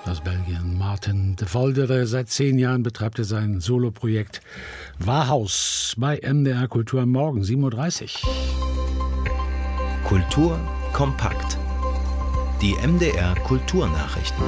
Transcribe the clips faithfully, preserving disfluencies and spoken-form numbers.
aus Belgien. Martin de Voldere, seit zehn Jahren betreibt er sein Soloprojekt Wahrhaus bei M D R Kultur am Morgen, sieben Uhr dreißig. Kultur kompakt. Die M D R Kulturnachrichten.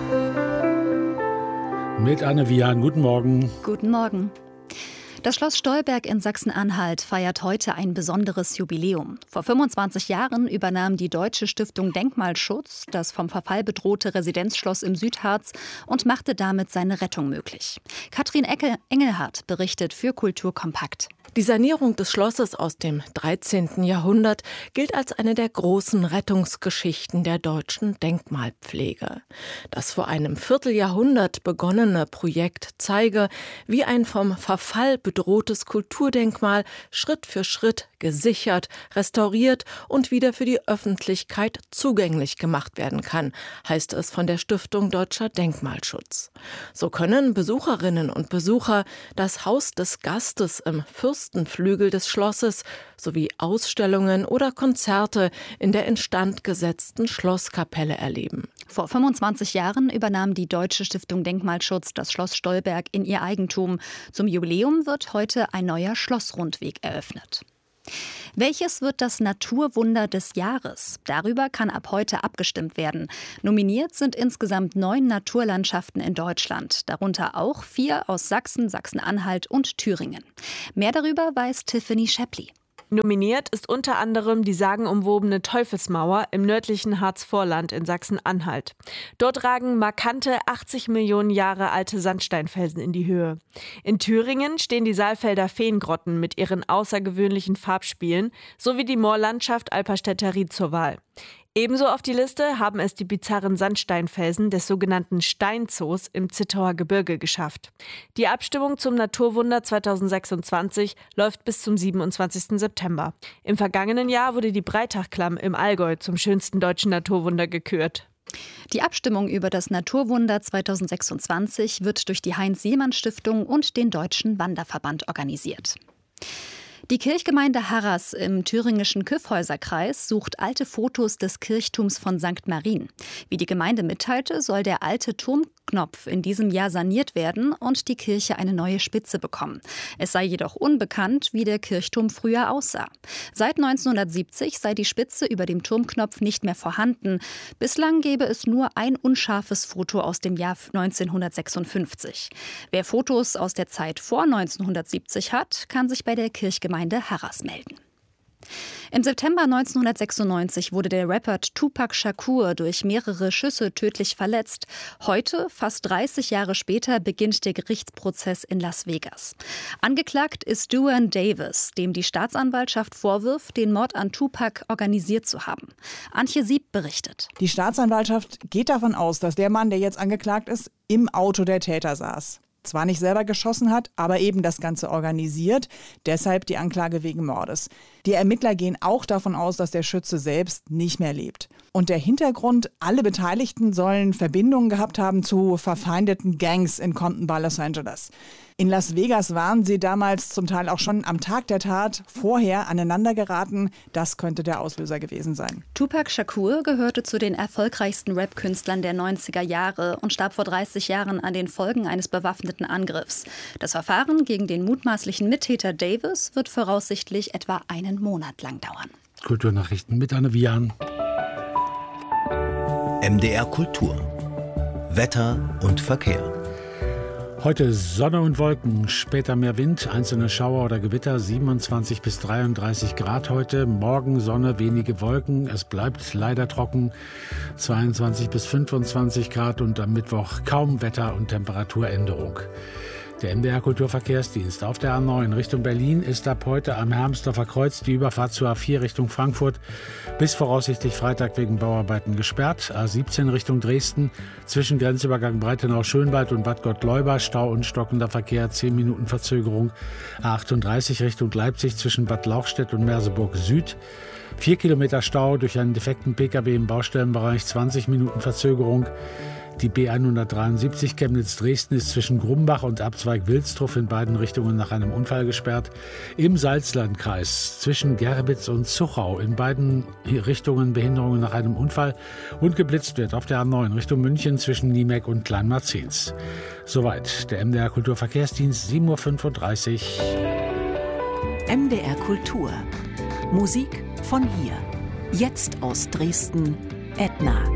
Mit Anne Vian, guten Morgen. Guten Morgen. Das Schloss Stolberg in Sachsen-Anhalt feiert heute ein besonderes Jubiläum. Vor fünfundzwanzig Jahren übernahm die Deutsche Stiftung Denkmalschutz das vom Verfall bedrohte Residenzschloss im Südharz und machte damit seine Rettung möglich. Katrin Ecke- Engelhardt berichtet für Kultur kompakt. Die Sanierung des Schlosses aus dem dreizehnten Jahrhundert gilt als eine der großen Rettungsgeschichten der deutschen Denkmalpflege. Das vor einem Vierteljahrhundert begonnene Projekt zeige, wie ein vom Verfall bedrohtes Kulturdenkmal Schritt für Schritt gesichert, restauriert und wieder für die Öffentlichkeit zugänglich gemacht werden kann, heißt es von der Stiftung Deutscher Denkmalschutz. So können Besucherinnen und Besucher das Haus des Gastes im Fürstenflügel des Schlosses sowie Ausstellungen oder Konzerte in der instand gesetzten Schlosskapelle erleben. Vor fünfundzwanzig Jahren übernahm die Deutsche Stiftung Denkmalschutz das Schloss Stolberg in ihr Eigentum. Zum Jubiläum wird heute ein neuer Schlossrundweg eröffnet. Welches wird das Naturwunder des Jahres? Darüber kann ab heute abgestimmt werden. Nominiert sind insgesamt neun Naturlandschaften in Deutschland, darunter auch vier aus Sachsen, Sachsen-Anhalt und Thüringen. Mehr darüber weiß Tiffany Shapley. Nominiert ist unter anderem die sagenumwobene Teufelsmauer im nördlichen Harzvorland in Sachsen-Anhalt. Dort ragen markante achtzig Millionen Jahre alte Sandsteinfelsen in die Höhe. In Thüringen stehen die Saalfelder Feengrotten mit ihren außergewöhnlichen Farbspielen sowie die Moorlandschaft Alperstädter Ried zur Wahl. Ebenso auf die Liste haben es die bizarren Sandsteinfelsen des sogenannten Steinzoos im Zittauer Gebirge geschafft. Die Abstimmung zum Naturwunder zweitausendsechsundzwanzig läuft bis zum siebenundzwanzigsten September. Im vergangenen Jahr wurde die Breitachklamm im Allgäu zum schönsten deutschen Naturwunder gekürt. Die Abstimmung über das Naturwunder zweitausendsechsundzwanzig wird durch die Heinz-Sielmann-Stiftung und den Deutschen Wanderverband organisiert. Die Kirchgemeinde Harras im thüringischen Kyffhäuserkreis sucht alte Fotos des Kirchtums von Sankt Marien. Wie die Gemeinde mitteilte, soll der alte Turmknopf in diesem Jahr saniert werden und die Kirche eine neue Spitze bekommen. Es sei jedoch unbekannt, wie der Kirchturm früher aussah. Seit neunzehnhundertsiebzig sei die Spitze über dem Turmknopf nicht mehr vorhanden. Bislang gäbe es nur ein unscharfes Foto aus dem Jahr neunzehnhundertsechsundfünfzig. Wer Fotos aus der Zeit vor neunzehnhundertsiebzig hat, kann sich bei der Kirchgemeinde Harras melden. Im September neunzehnhundertsechsundneunzig wurde der Rapper Tupac Shakur durch mehrere Schüsse tödlich verletzt. Heute, fast dreißig Jahre später, beginnt der Gerichtsprozess in Las Vegas. Angeklagt ist Duane Davis, dem die Staatsanwaltschaft vorwirft, den Mord an Tupac organisiert zu haben. Antje Sieb berichtet. Die Staatsanwaltschaft geht davon aus, dass der Mann, der jetzt angeklagt ist, im Auto der Täter saß. Zwar nicht selber geschossen hat, aber eben das Ganze organisiert. Deshalb die Anklage wegen Mordes. Die Ermittler gehen auch davon aus, dass der Schütze selbst nicht mehr lebt. Und der Hintergrund, alle Beteiligten sollen Verbindungen gehabt haben zu verfeindeten Gangs in Compton bei Los Angeles. In Las Vegas waren sie damals zum Teil auch schon am Tag der Tat vorher aneinander geraten. Das könnte der Auslöser gewesen sein. Tupac Shakur gehörte zu den erfolgreichsten Rap-Künstlern der neunziger Jahre und starb vor dreißig Jahren an den Folgen eines bewaffneten Angriffs. Das Verfahren gegen den mutmaßlichen Mittäter Davis wird voraussichtlich etwa einen Monat lang dauern. Kulturnachrichten mit Anne Vian. M D R Kultur. Wetter und Verkehr. Heute Sonne und Wolken, später mehr Wind, einzelne Schauer oder Gewitter, siebenundzwanzig bis dreiunddreißig Grad heute. Morgen Sonne, wenige Wolken, es bleibt leider trocken, zweiundzwanzig bis fünfundzwanzig Grad und am Mittwoch kaum Wetter- und Temperaturänderung. Der M D R Kulturverkehrsdienst auf der A neun Richtung Berlin ist ab heute am Hermsdorfer Kreuz die Überfahrt zur A vier Richtung Frankfurt bis voraussichtlich Freitag wegen Bauarbeiten gesperrt. A siebzehn Richtung Dresden zwischen Grenzübergang Breitenau-Schönwald und Bad Gottleuba Stau und stockender Verkehr, zehn Minuten Verzögerung. A achtunddreißig Richtung Leipzig zwischen Bad Lauchstädt und Merseburg Süd. Vier Kilometer Stau durch einen defekten Pkw im Baustellenbereich, zwanzig Minuten Verzögerung. Die B hundertdreiundsiebzig Chemnitz-Dresden ist zwischen Grumbach und Abzweig Wilsdruff in beiden Richtungen nach einem Unfall gesperrt. Im Salzlandkreis zwischen Gerbitz und Zuchau in beiden Richtungen Behinderungen nach einem Unfall. Und geblitzt wird auf der A neun Richtung München zwischen Niemeck und Kleinmarzens. Soweit der M D R Kulturverkehrsdienst, sieben Uhr fünfunddreißig. M D R Kultur. Musik von hier. Jetzt aus Dresden, Edna.